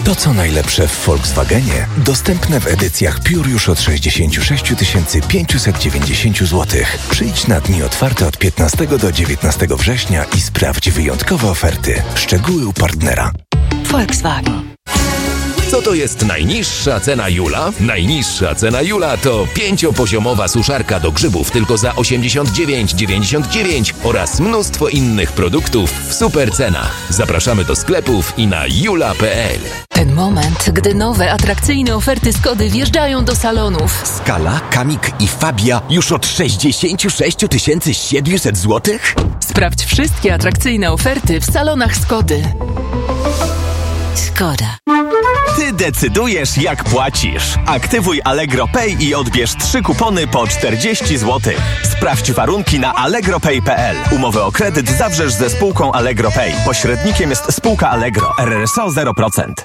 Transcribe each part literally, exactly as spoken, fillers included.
To, co najlepsze w Volkswagenie, dostępne w edycjach Pure już od sześćdziesiąt sześć tysięcy pięćset dziewięćdziesiąt złotych. Przyjdź na dni otwarte od piętnastego do dziewiętnastego września i sprawdź wyjątkowe oferty. Szczegóły u partnera. Volkswagen. Co to jest najniższa cena Jula? Najniższa cena Jula to pięciopoziomowa suszarka do grzybów tylko za osiemdziesiąt dziewięć dziewięćdziesiąt dziewięć oraz mnóstwo innych produktów w super cenach. Zapraszamy do sklepów i na jula kropka p l. Ten moment, gdy nowe, atrakcyjne oferty Skody wjeżdżają do salonów. Skala, Kamik i Fabia już od sześćdziesiąt sześć tysięcy siedemset złotych? Sprawdź wszystkie atrakcyjne oferty w salonach Skody. Skoda. Ty decydujesz, jak płacisz. Aktywuj Allegro Pay i odbierz trzy kupony po czterdzieści złotych. Sprawdź warunki na allegro pay kropka p l. Umowę o kredyt zawrzesz ze spółką Allegro Pay. Pośrednikiem jest spółka Allegro. R R S O zero procent.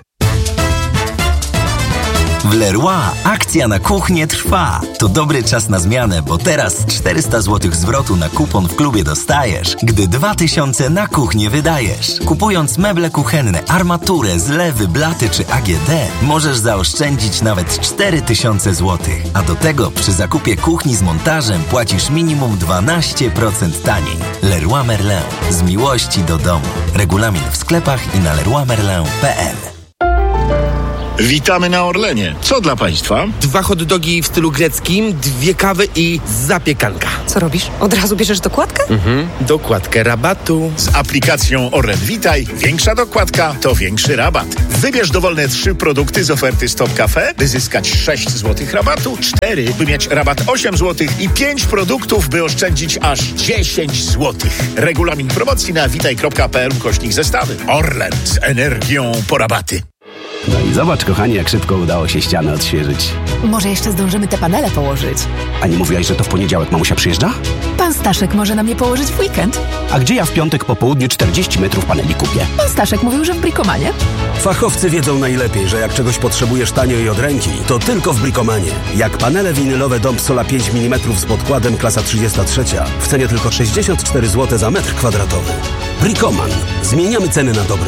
W Leroy akcja na kuchnię trwa. To dobry czas na zmianę, bo teraz czterysta złotych zwrotu na kupon w klubie dostajesz, gdy dwa tysiące na kuchnię wydajesz. Kupując meble kuchenne, armaturę, zlewy, blaty czy A G D, możesz zaoszczędzić nawet cztery tysiące złotych. A do tego przy zakupie kuchni z montażem płacisz minimum dwanaście procent taniej. Leroy Merlin. Z miłości do domu. Regulamin w sklepach i na leroy merlin kropka p l. Witamy na Orlenie. Co dla Państwa? Dwa hot dogi w stylu greckim, dwie kawy i zapiekanka. Co robisz? Od razu bierzesz dokładkę? Mhm, dokładkę rabatu. Z aplikacją Orlen Witaj większa dokładka to większy rabat. Wybierz dowolne trzy produkty z oferty Stop Cafe, by zyskać sześć złotych rabatu, cztery, by mieć rabat osiem złotych i pięć produktów, by oszczędzić aż dziesięć złotych. Regulamin promocji na witaj kropka p l ukośnik zestawy. Orlen z energią po rabaty. No i zobacz, kochanie, jak szybko udało się ścianę odświeżyć. Może jeszcze zdążymy te panele położyć. A nie mówiłaś, że to w poniedziałek mamusia przyjeżdża? Pan Staszek może nam je położyć w weekend. A gdzie ja w piątek po południu czterdzieści metrów paneli kupię? Pan Staszek mówił, że w Bricomanie. Fachowcy wiedzą najlepiej, że jak czegoś potrzebujesz tanio i od ręki, to tylko w Bricomanie. Jak panele winylowe Dom Sola pięć milimetrów z podkładem klasa trzydzieści trzy w cenie tylko sześćdziesiąt cztery złote za metr kwadratowy. Bricoman. Zmieniamy ceny na dobre.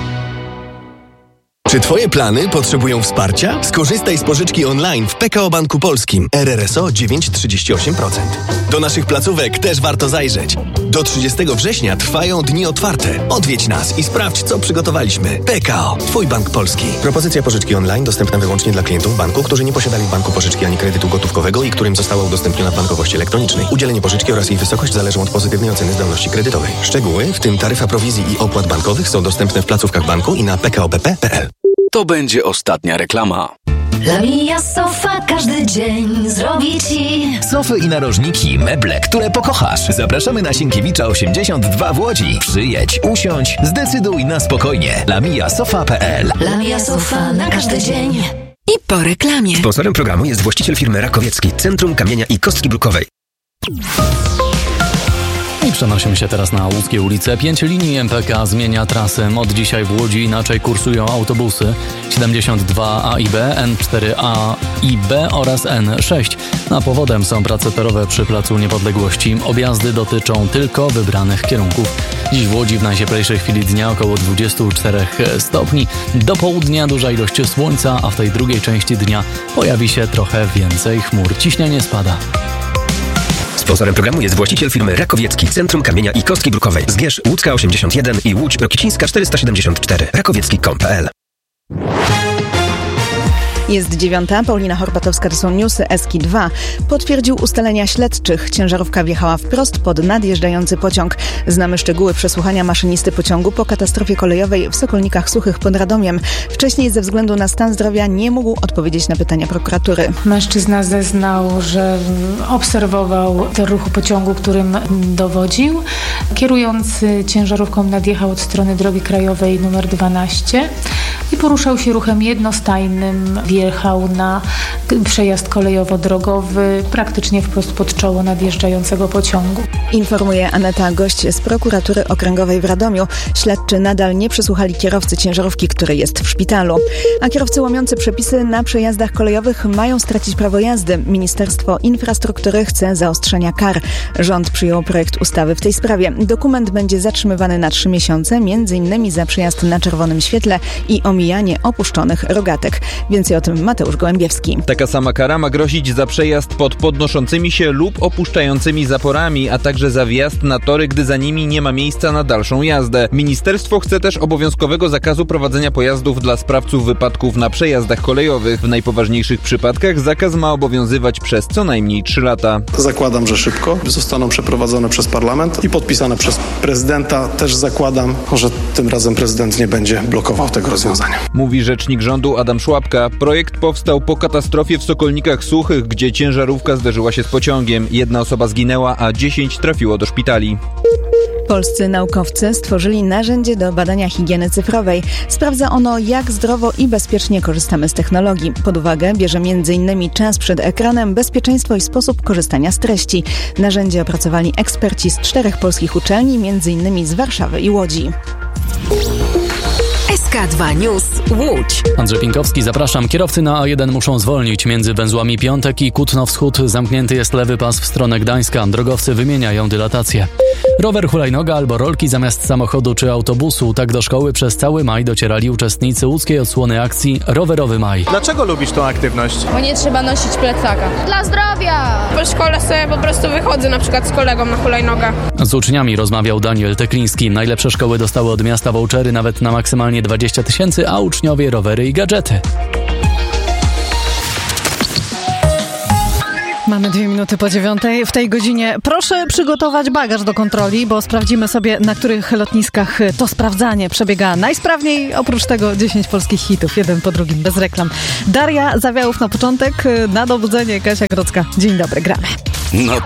Czy Twoje plany potrzebują wsparcia? Skorzystaj z pożyczki online w P K O Banku Polskim. R R S O dziewięć przecinek trzydzieści osiem procent. Do naszych placówek też warto zajrzeć. Do trzydziestego września trwają dni otwarte. Odwiedź nas i sprawdź, co przygotowaliśmy. P K O. Twój bank polski. Propozycja pożyczki online dostępna wyłącznie dla klientów banku, którzy nie posiadali w banku pożyczki ani kredytu gotówkowego i którym została udostępniona w bankowości elektronicznej. Udzielenie pożyczki oraz jej wysokość zależą od pozytywnej oceny zdolności kredytowej. Szczegóły, w tym taryfa prowizji i opłat bankowych, są dostępne w placówkach banku i na p k o b p kropka p l. To będzie ostatnia reklama. Lamia Sofa każdy dzień zrobi Ci Sofy i narożniki, meble, które pokochasz. Zapraszamy na Sienkiewicza osiemdziesiąt dwa w Łodzi. Przyjedź, usiądź, zdecyduj na spokojnie. lamia sofa kropka p l. Lamia Sofa na każdy dzień. I po reklamie. Sponsorem programu jest właściciel firmy Rakowiecki, Centrum Kamienia i Kostki Brukowej. I przenosimy się teraz na Łódzkie ulice. Pięć linii M P K zmienia trasę. Od dzisiaj w Łodzi inaczej kursują autobusy siedemdziesiąt dwa A i B, N cztery A i B oraz N sześć. A powodem są prace torowe przy Placu Niepodległości. Objazdy dotyczą tylko wybranych kierunków. Dziś w Łodzi w najcieplejszej chwili dnia około dwadzieścia cztery stopni. Do południa duża ilość słońca, a w tej drugiej części dnia pojawi się trochę więcej chmur. Ciśnienie spada. Sponsorem programu jest właściciel firmy Rakowiecki, Centrum Kamienia i Kostki Brukowej. Zgierz Łódzka osiemdziesiąt jeden i Łódź Rokicińska czterysta siedemdziesiąt cztery. rakowiecki kropka com kropka p l. Jest dziewiąta, Paulina Horbatowska, to są newsy. Eski dwa potwierdził ustalenia śledczych. Ciężarówka wjechała wprost pod nadjeżdżający pociąg. Znamy szczegóły przesłuchania maszynisty pociągu po katastrofie kolejowej w Sokolnikach Suchych pod Radomiem. Wcześniej ze względu na stan zdrowia nie mógł odpowiedzieć na pytania prokuratury. Mężczyzna zeznał, że obserwował tor ruchu pociągu, którym dowodził. Kierujący ciężarówką nadjechał od strony drogi krajowej numer dwanaście i poruszał się ruchem jednostajnym. Wjechał na przejazd kolejowo-drogowy praktycznie wprost pod czoło nadjeżdżającego pociągu. Informuje Aneta Gość z prokuratury okręgowej w Radomiu. Śledczy nadal nie przesłuchali kierowcy ciężarówki, który jest w szpitalu. A kierowcy łamiący przepisy na przejazdach kolejowych mają stracić prawo jazdy. Ministerstwo Infrastruktury chce zaostrzenia kar. Rząd przyjął projekt ustawy w tej sprawie. Dokument będzie zatrzymywany na trzy miesiące, między innymi za przejazd na czerwonym świetle i omijanie omijanie opuszczonych rogatek. Więcej o tym Mateusz Gołębiewski. Taka sama kara ma grozić za przejazd pod podnoszącymi się lub opuszczającymi zaporami, a także za wjazd na tory, gdy za nimi nie ma miejsca na dalszą jazdę. Ministerstwo chce też obowiązkowego zakazu prowadzenia pojazdów dla sprawców wypadków na przejazdach kolejowych. W najpoważniejszych przypadkach zakaz ma obowiązywać przez co najmniej trzy lata. Zakładam, że szybko zostaną przeprowadzone przez parlament i podpisane przez prezydenta. Też zakładam, że tym razem prezydent nie będzie blokował tego rozwiązania. Mówi rzecznik rządu Adam Szłapka. Projekt powstał po katastrofie w Sokolnikach Suchych, gdzie ciężarówka zderzyła się z pociągiem. Jedna osoba zginęła, a dziesięć trafiło do szpitali. Polscy naukowcy stworzyli narzędzie do badania higieny cyfrowej. Sprawdza ono, jak zdrowo i bezpiecznie korzystamy z technologii. Pod uwagę bierze między innymi czas przed ekranem, bezpieczeństwo i sposób korzystania z treści. Narzędzie opracowali eksperci z czterech polskich uczelni, między innymi z Warszawy i Łodzi. S K dwa News Łódź. Andrzej Pinkowski, zapraszam. Kierowcy na A jeden muszą zwolnić. Między węzłami Piątek i Kutno Wschód zamknięty jest lewy pas w stronę Gdańska. Drogowcy wymieniają dylatację. Rower, hulajnoga albo rolki zamiast samochodu czy autobusu. Tak do szkoły przez cały maj docierali uczestnicy łódzkiej odsłony akcji Rowerowy Maj. Dlaczego lubisz tą aktywność? Bo nie trzeba nosić plecaka. Dla zdrowia! Po szkole sobie po prostu wychodzę na przykład z kolegą na hulajnogach. Z uczniami rozmawiał Daniel Tekliński. Najlepsze szkoły dostały od miasta vouchery nawet na maksymalnie dwadzieścia tysięcy, a uczniowie rowery i gadżety. Mamy dwie minuty po dziewiątej. W tej godzinie proszę przygotować bagaż do kontroli, bo sprawdzimy sobie, na których lotniskach to sprawdzanie przebiega najsprawniej. Oprócz tego dziesięć polskich hitów, jeden po drugim, bez reklam. Daria Zawiałów na początek, na dobudzenie Kasia Grodzka. Dzień dobry, gramy. No